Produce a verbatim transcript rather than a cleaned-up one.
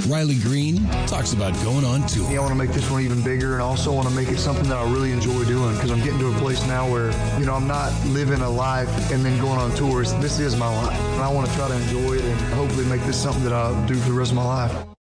Riley Green talks about going on tour. Yeah, I want to make this one even bigger, and also want to make it something that I really enjoy doing, because I'm getting to a place now where, you know, I'm not living a life and then going on tours. This is my life, and I want to try to enjoy it and hopefully make this something that I'll do for the rest of my life.